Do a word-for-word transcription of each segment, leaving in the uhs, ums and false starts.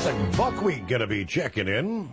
Looks like Buckwheat gonna be checking in.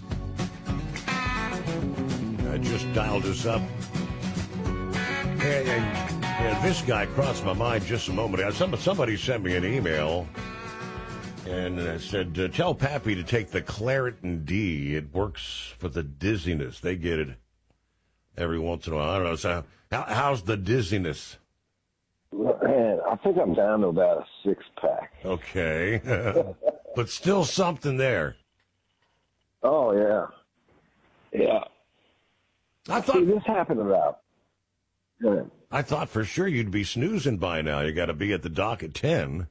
I just dialed us up. And, and, and this guy crossed my mind just a moment ago. Some, somebody sent me an email and uh, said, uh, tell Pappy to take the Claritin D. It works for the dizziness. They get it every once in a while. I don't know. So how, how's the dizziness? Man, I think I'm down to about a six-pack. Okay. But still something there. Oh, yeah. Yeah. I thought See, this happened about... Good. I thought for sure you'd be snoozing by now. You got to be at the dock at ten.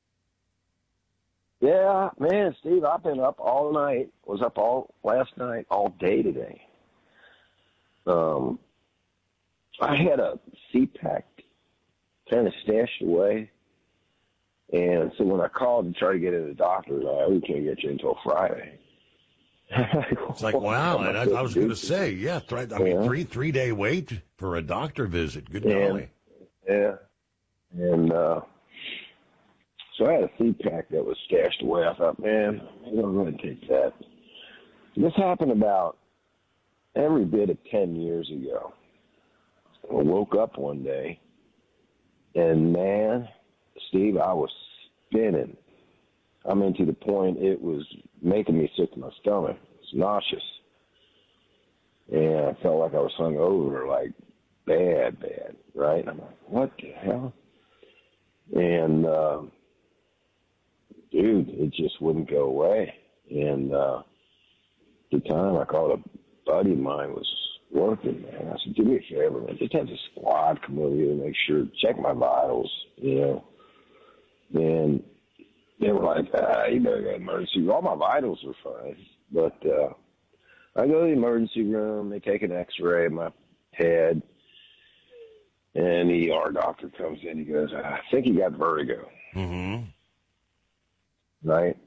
Yeah, man, Steve, I've been up all night. Was up all last night, all day today. Um, I had a C-pack kind of stashed away. And so when I called to try to get in the doctor, like, we can't get you until Friday. It's like, wow. And I, I was going to say, yeah, th- I mean, yeah. three, three day wait for a doctor visit. Good and, golly. Yeah. And, uh, so I had a C-pack that was stashed away. I thought, man, I'm going to take that. This happened about every bit of ten years ago. I woke up one day, and man, Steve, I was spinning. I mean, to the point it was making me sick to my stomach. It was nauseous. And I felt like I was hung over, like bad, bad, right? I'm like, what the hell? And, uh, dude, it just wouldn't go away. And uh, at the time, I called a buddy of mine was working, man. I said, do me a favor, man. Just have the squad come over here and make sure, check my vitals, you know. And they were like, ah, you better go to the emergency room. All my vitals were fine. But uh, I go to the emergency room. They take an x-ray of my head. And the E R doctor comes in. He goes, I think you got vertigo. Mm-hmm. Right?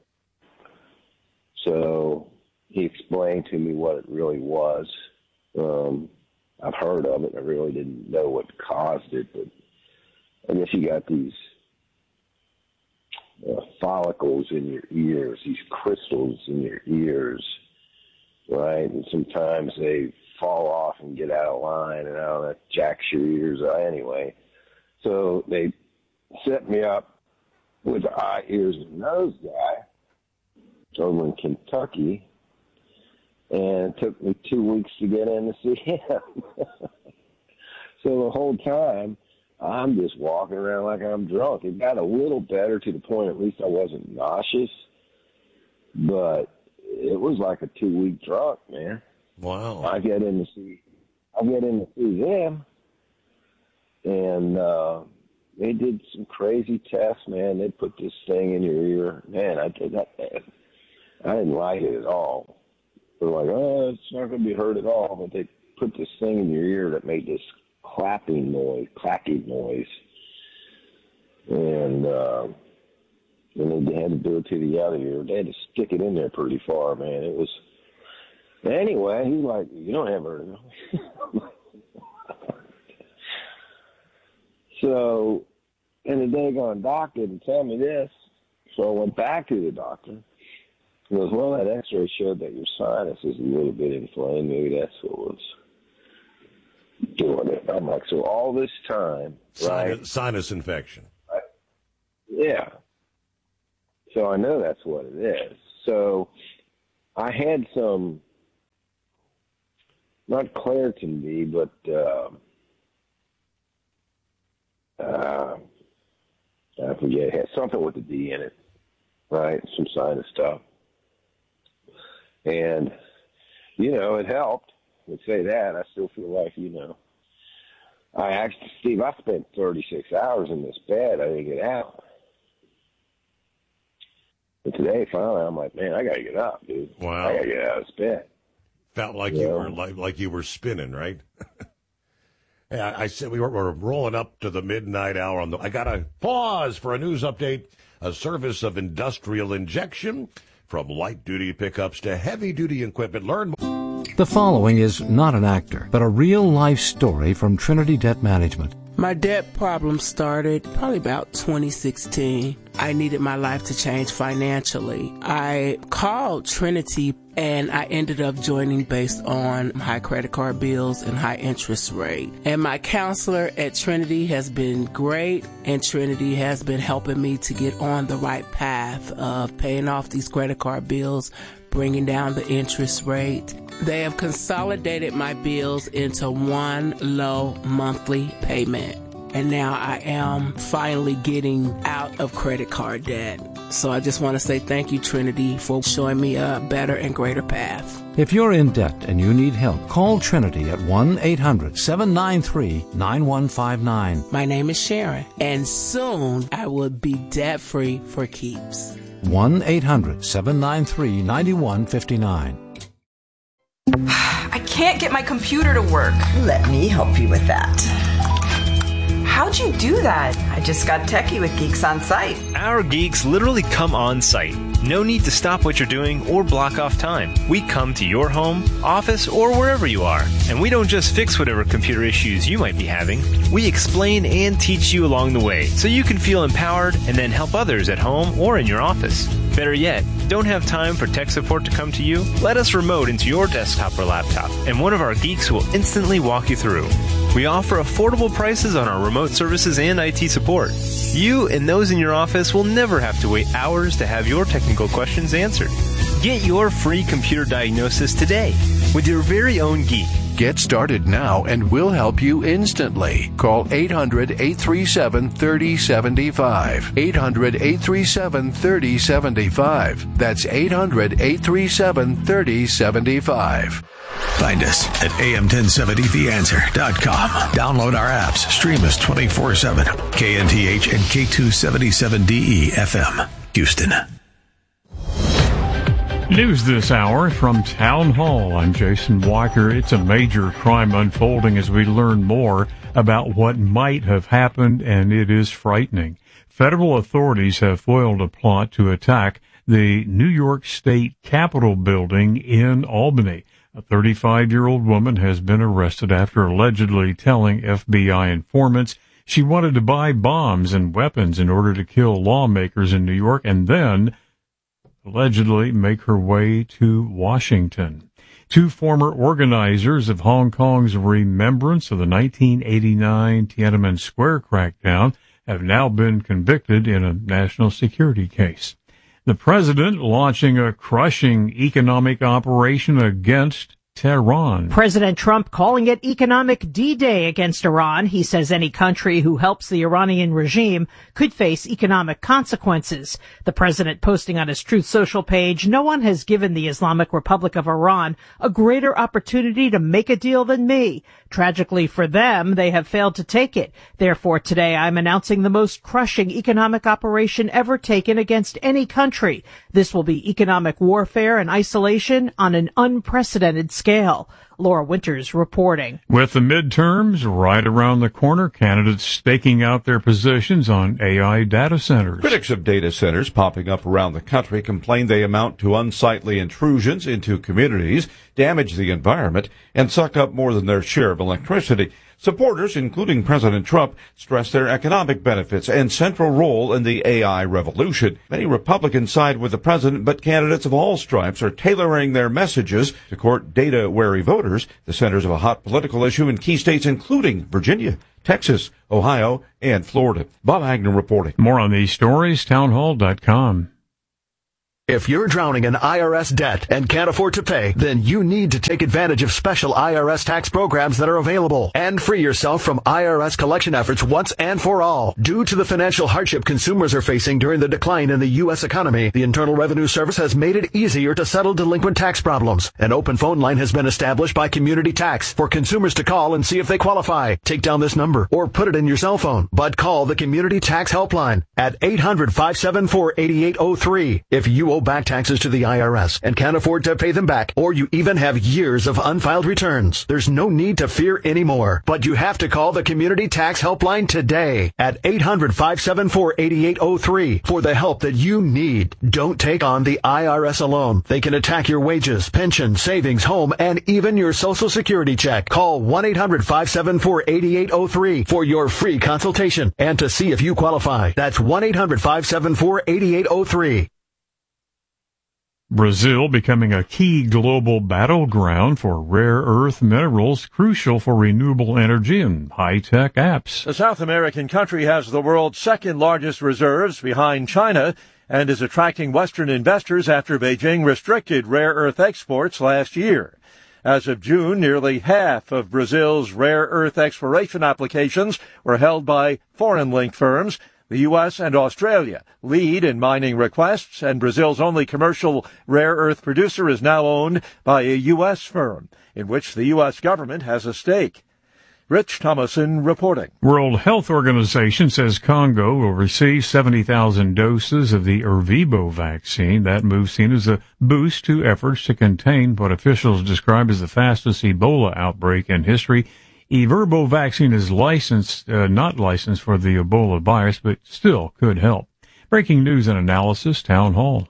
So he explained to me what it really was. Um, I've heard of it. I really didn't know what caused it. But I guess you got these Uh, follicles in your ears, these crystals in your ears, right? And sometimes they fall off and get out of line, and I don't know, that jacks your ears out anyway. So they set me up with the eye, ears, and nose guy over in Kentucky, and it took me two weeks to get in to see him. So the whole time, I'm just walking around like I'm drunk. It got a little better to the point at least I wasn't nauseous, but it was like a two-week drunk, man. Wow. I get in to see, I get in to see them, and uh, they did some crazy tests, man. They put this thing in your ear. Man, I did that. I didn't like it at all. They're like, oh, it's not going to be hurt at all, but they put this thing in your ear that made this clapping noise, clacking noise, and uh, and they had to do it to the other ear. They had to stick it in there pretty far, man. It was anyway. He's like, you don't have vertigo. So, and the daggone doctor didn't tell me this, so I went back to the doctor. He goes, well, that X-ray showed that your sinus is a little bit inflamed. Maybe that's what was doing it. I'm like, so all this time, Sinus, right? sinus infection. Right? Yeah. So I know that's what it is. So I had some, not Claritin D, but uh, uh, I forget, it had something with the D in it, right? Some sinus stuff. And, you know, it helped. I would say that. I still feel like, you know, I actually, Steve, I spent thirty-six hours in this bed. I didn't get out. But today, finally, I'm like, man, I got to get up, dude. Wow. I got to get out of this bed. Felt like you you know? were like, like you were spinning, right? Hey, I, I said we were, we were rolling up to the midnight hour. On the, I got to pause for a news update. A service of industrial injection from light-duty pickups to heavy-duty equipment. Learn more. The following is not an actor, but a real-life story from Trinity Debt Management. My debt problem started probably about twenty sixteen. I needed my life to change financially. I called Trinity and I ended up joining based on high credit card bills and high interest rate. And my counselor at Trinity has been great, and Trinity has been helping me to get on the right path of paying off these credit card bills, bringing down the interest rate. They have consolidated my bills into one low monthly payment. And now I am finally getting out of credit card debt. So I just want to say thank you, Trinity, for showing me a better and greater path. If you're in debt and you need help, call Trinity at one eight hundred seven nine three nine one five nine. My name is Sharon, and soon I will be debt-free for keeps. one eight hundred seven nine three nine one five nine. I can't get my computer to work. Let me help you with that. How'd you do that? I just got techie with Geeks on Site. Our geeks literally come on site. No need to stop what you're doing or block off time. We come to your home, office, or wherever you are. And we don't just fix whatever computer issues you might be having. We explain and teach you along the way so you can feel empowered and then help others at home or in your office. Better yet, don't have time for tech support to come to you? Let us remote into your desktop or laptop, and one of our geeks will instantly walk you through. We offer affordable prices on our remote services and I T support. You and those in your office will never have to wait hours to have your technical questions answered. Get your free computer diagnosis today with your very own geek. Get started now and we'll help you instantly. Call eight hundred eight three seven three zero seven five. eight hundred eight three seven three zero seven five. That's eight hundred eight three seven three zero seven five. Find us at A M ten seventy the answer dot com. Download our apps. Stream us twenty-four seven. K N T H and K two seventy-seven D E F M. Houston. News this hour from Town Hall. I'm Jason Walker. It's a major crime unfolding as we learn more about what might have happened, and it is frightening. Federal authorities have foiled a plot to attack the New York State Capitol building in Albany. A thirty-five-year-old woman has been arrested after allegedly telling F B I informants she wanted to buy bombs and weapons in order to kill lawmakers in New York and then allegedly make her way to Washington. Two former organizers of Hong Kong's remembrance of the nineteen eighty-nine Tiananmen Square crackdown have now been convicted in a national security case. The president launching a crushing economic operation against Tehran. President Trump calling it economic D-Day against Iran. He says any country who helps the Iranian regime could face economic consequences. The president posting on his Truth Social page, no one has given the Islamic Republic of Iran a greater opportunity to make a deal than me. Tragically for them, they have failed to take it. Therefore, today I'm announcing the most crushing economic operation ever taken against any country. This will be economic warfare and isolation on an unprecedented scale. Laura Winters reporting. With the midterms right around the corner, candidates staking out their positions on A I data centers. Critics of data centers popping up around the country complain they amount to unsightly intrusions into communities, damage the environment, and suck up more than their share of electricity. Supporters, including President Trump, stress their economic benefits and central role in the A I revolution. Many Republicans side with the president, but candidates of all stripes are tailoring their messages to court data-wary voters, the centers of a hot political issue in key states including Virginia, Texas, Ohio, and Florida. Bob Agnew reporting. More on these stories, townhall dot com. If you're drowning in I R S debt and can't afford to pay, then you need to take advantage of special I R S tax programs that are available and free yourself from I R S collection efforts once and for all. Due to the financial hardship consumers are facing during the decline in the U S economy, the Internal Revenue Service has made it easier to settle delinquent tax problems. An open phone line has been established by Community Tax for consumers to call and see if they qualify. Take down this number or put it in your cell phone, but call the Community Tax Helpline at eight hundred, five seven four, eight eight zero three. If you owe owe back taxes to the I R S and can't afford to pay them back, or you even have years of unfiled returns, there's no need to fear anymore. But you have to call the Community Tax Helpline today at eight hundred, five seven four, eight eight zero three for the help that you need. Don't take on the I R S alone. They can attack your wages, pension, savings, home, and even your Social Security check. Call one eight hundred, five seven four, eight eight zero three for your free consultation and to see if you qualify. That's one eight hundred, five seven four, eight eight zero three. Brazil becoming a key global battleground for rare earth minerals crucial for renewable energy and high-tech apps. The South American country has the world's second largest reserves behind China and is attracting Western investors after Beijing restricted rare earth exports last year. As of June, nearly half of Brazil's rare earth exploration applications were held by foreign-linked firms. The U S and Australia lead in mining requests, and Brazil's only commercial rare earth producer is now owned by a U S firm, in which the U S government has a stake. Rich Thomason reporting. World Health Organization says Congo will receive seventy thousand doses of the Ervebo vaccine. That move seen as a boost to efforts to contain what officials describe as the fastest Ebola outbreak in history. Ervebo vaccine is licensed, uh, not licensed for the Ebola virus, but still could help. Breaking news and analysis, Town Hall.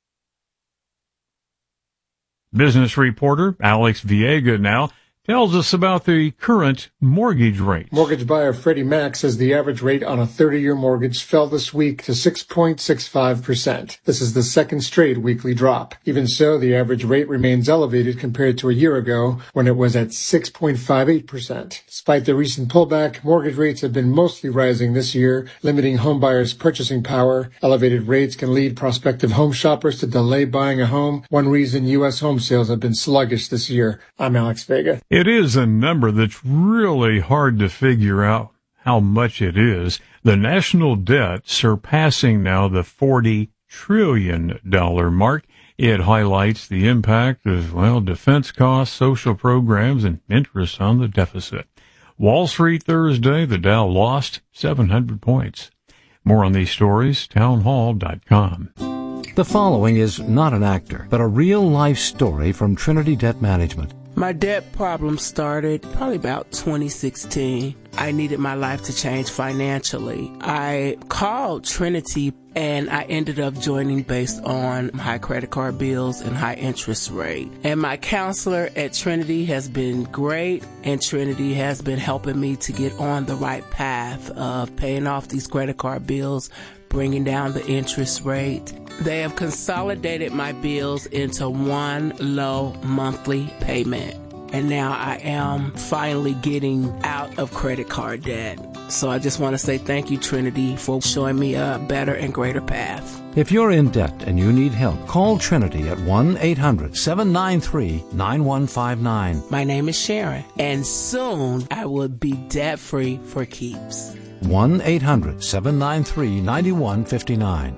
Business reporter Alex Viega now tells us about the current mortgage rates. Mortgage buyer Freddie Mac says the average rate on a thirty-year mortgage fell this week to six point six five percent. This is the second straight weekly drop. Even so, the average rate remains elevated compared to a year ago when it was at six point five eight percent. Despite the recent pullback, mortgage rates have been mostly rising this year, limiting home buyers' purchasing power. Elevated rates can lead prospective home shoppers to delay buying a home. One reason U S home sales have been sluggish this year. I'm Alex Vega. It is a number that's really hard to figure out how much it is. The national debt surpassing now the forty trillion dollars mark. It highlights the impact of, well, defense costs, social programs, and interest on the deficit. Wall Street Thursday, the Dow lost seven hundred points. More on these stories, townhall dot com. The following is not an actor, but a real-life story from Trinity Debt Management. My debt problem started probably about twenty sixteen. I needed my life to change financially. I called Trinity and I ended up joining based on high credit card bills and high interest rate. And my counselor at Trinity has been great, and Trinity has been helping me to get on the right path of paying off these credit card bills, bringing down the interest rate. They have consolidated my bills into one low monthly payment. And now I am finally getting out of credit card debt. So I just want to say thank you, Trinity, for showing me a better and greater path. If you're in debt and you need help, call Trinity at one eight hundred, seven nine three, nine one five nine. My name is Sharon, and soon I will be debt-free for keeps. one eight hundred, seven nine three, nine one five nine.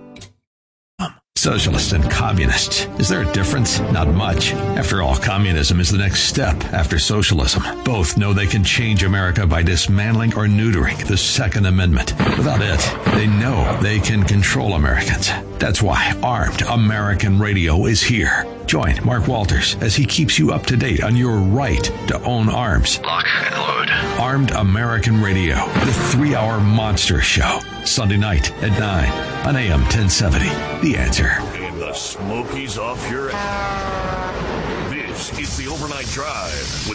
Socialist and communist. Is there a difference? Not much. After all, communism is the next step after socialism. Both know they can change America by dismantling or neutering the Second Amendment. Without it, they know they can control Americans. That's why Armed American Radio is here. Join Mark Walters as he keeps you up to date on your right to own arms. Lock and load. Armed American Radio, the three-hour monster show. Sunday night at nine on A M ten seventy. The Answer. And the Smokies off your ass. This is the Overnight Drive with